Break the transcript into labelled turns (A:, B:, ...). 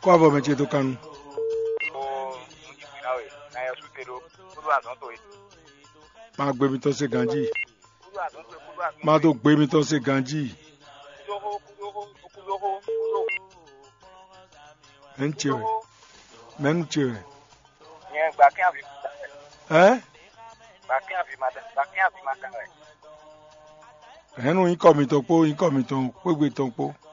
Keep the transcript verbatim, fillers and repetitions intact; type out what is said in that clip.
A: Kwa bo meche to kanu.
B: O ngi nawe. Na yo sutero. Kudu azon to yi.
A: Ma gbe mi to se ganji.
B: Kudu azon to kudu azon.
A: Ma to gbe mi to se ganji.
B: Kudu kudu kudu kudu.
A: Enchewe. Menu chewe.
B: Yen gba ki afi.
A: Eh?
B: Gba ki afi ma gba ki afi ma kan re.
A: Enu yin ko mi to po, yin ko mi to, pe gbe to po.